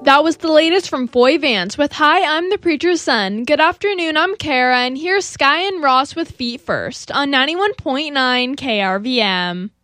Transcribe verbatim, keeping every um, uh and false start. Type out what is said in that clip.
That was the latest from Foy Vance with Hi, I'm the Preacher's Son. Good afternoon, I'm Kara, and here's Sky and Ross with Feet First on ninety-one point nine K R V M.